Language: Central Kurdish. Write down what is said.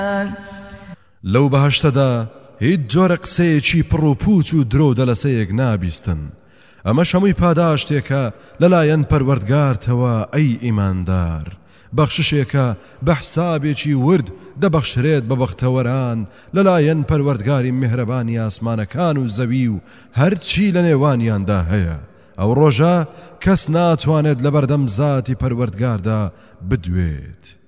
لەو بەهەشتەدا هیچ جۆرە قسەیەکی پڕ و پوچ و درۆ دەلەسەیەک نابیستن. ئەمەش هەمووی پاداشتێکە لەلایەن پەروەردگارتەوە ئەی ئیماندار، بەخششێکە بە حسابێکی ورد دەبەخشرێت بە بەختەوەران لەلایەن پەروەردگاری میهرەبانی ئاسمانەکان و زەوی و هەرچی لە نێوانیاندا هەیە. ئەو ڕۆژە کەس ناتوانێت لە بەردەم زاتی پەروەردگاردا بدوێت.